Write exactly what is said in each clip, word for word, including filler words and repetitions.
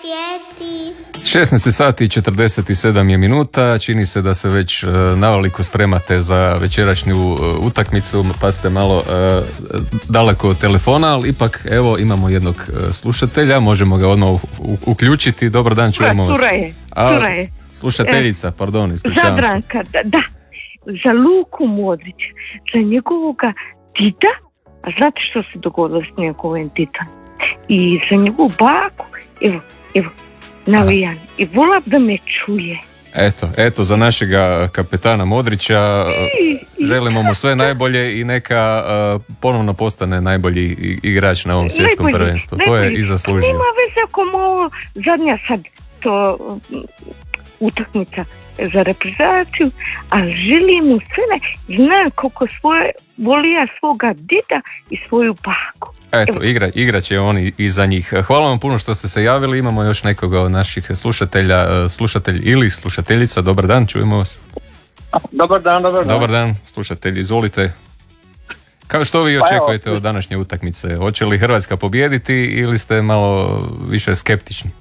svijetli. šesnaest sati i četrdeset sedam je minuta, čini se da se već navaliko spremate za večerašnju utakmicu, pa ste malo uh, daleko od telefona, ali ipak evo imamo jednog slušatelja, možemo ga odmah u, u, uključiti. Dobar dan, čujemo vas. Cure, A, slušateljica, pardon, ispričavam se. Zadranka, da, da, za Luku Modrić, za njegovoga tita, a znate što se dogodilo s njegovim titom? I za njegovu baku, evo, evo, navijam. I vola da me čuje. Eto, eto, za našega kapetana Modrića želimo mu sve najbolje i neka uh, ponovno postane najbolji igrač na ovom svjetskom najbolji, prvenstvu. Najbolji. To je i zaslužio. Nema veze ako mu ovo zadnja sad to um, utakmica za reprezentaciju, ali želim mu sve ne, znam koliko svoje volija svoga dida i svoju baku. Eto, igra, igrat će oni i za njih. Hvala vam puno što ste se javili. Imamo još nekoga od naših slušatelja, slušatelj ili slušateljica. Dobar dan, čujemo vas. Dobar dan, dobar dan. Dobar dan, slušatelj, izvolite. Kao što vi očekujete pa od današnje utakmice? Hoće li Hrvatska pobijediti ili ste malo više skeptični?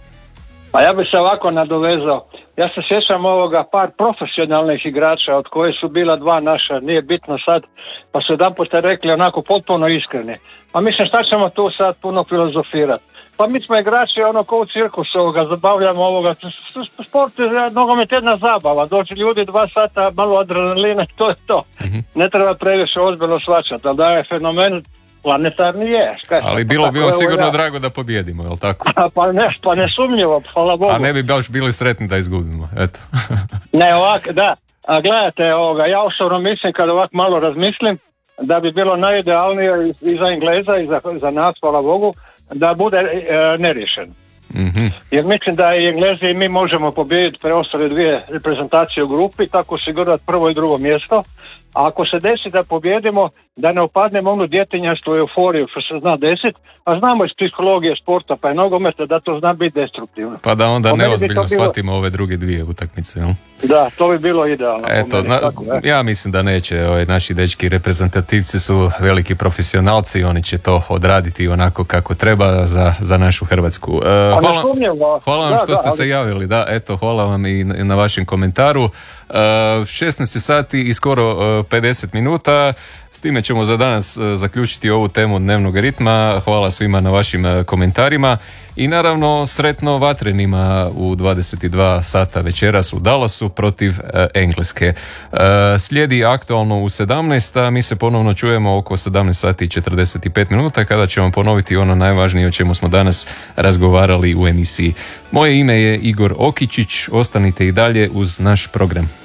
Pa ja bih se ovako nadovezao. Ja se sjećam ovoga par profesionalnih igrača od koje su bila dva naša, nije bitno sad, pa su jedan puta rekli onako potpuno iskreni. Pa mislim šta ćemo tu sad puno filozofirati? Pa mi smo igrači ono ko u cirkusu ovoga, zabavljamo ovoga, sport je nogomet jedna zabava, dođu ljudi dva sata, malo adrenalina, to je to. Mm-hmm. Ne treba previše ozbiljno shvaćati, ali da je fenomen planetarni je. Kaj, ali bilo bi vam sigurno ja. drago da pobijedimo, je li tako? Pa ne, pa ne sumnjivo, hvala Bogu. A ne bi baš bili sretni da izgubimo, eto. Ne, ovak, da. A gledajte, ovoga, ja osobno mislim kad ovak malo razmislim, da bi bilo najidealnije i za Engleza i za, za nas, hvala Bogu, da bude e, neriješen. Mm-hmm. Jer mislim da i Englezi i mi možemo pobijediti preostale dvije reprezentacije u grupi, tako osigurati prvo i drugo mjesto. A ako se desi da pobjedimo, da ne upadnemo onu djetinjastu euforiju što se zna desiti, a znamo iz psihologije sporta pa i nogometa da to zna biti destruktivno. Pa da onda po neozbiljno bi bilo... shvatimo ove druge dvije utakmice, jel? Da, to bi bilo idealno. Eto, meni, na, tako, ja mislim da neće, ovaj, naši dečki reprezentativci su veliki profesionalci, oni će to odraditi onako kako treba za, za našu Hrvatsku. Uh, hvala, hvala vam da, što da, ste ali... se javili, da, eto, hvala vam i na, na vašem komentaru. Uh, šesnaest sati i skoro uh, pedeset minuta. S time ćemo za danas uh, zaključiti ovu temu dnevnog ritma. Hvala svima na vašim uh, komentarima i naravno sretno Vatrenima u dvadeset dva sata večeras u Dallasu protiv uh, Engleske. Uh, slijedi aktualno u sedamnaest, a mi se ponovno čujemo oko sedamnaest sati i četrdeset pet minuta kada ćemo ponoviti ono najvažnije o čemu smo danas razgovarali u emisiji. Moje ime je Igor Okičić, ostanite i dalje uz naš program.